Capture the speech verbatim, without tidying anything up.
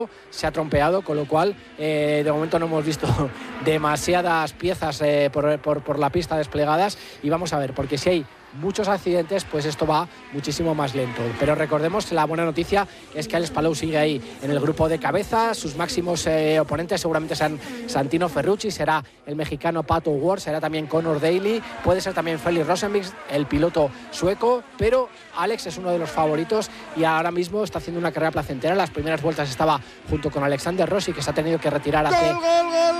se ha trompeado, con lo cual eh, de momento no hemos visto demasiadas piezas eh, por, por, por la pista desplegadas, y vamos a ver, porque si hay muchos accidentes, pues esto va muchísimo más lento. Pero recordemos que la buena noticia es que Alex Palou sigue ahí en el grupo de cabeza. Sus máximos eh, oponentes seguramente serán Santino Ferrucci, será el mexicano Pato Ward, será también Conor Daly, puede ser también Felix Rosenqvist, el piloto sueco, pero Alex es uno de los favoritos y ahora mismo está haciendo una carrera placentera. Las primeras vueltas estaba junto con Alexander Rossi, que se ha tenido que retirar hace... ¡Gol, gol, gol!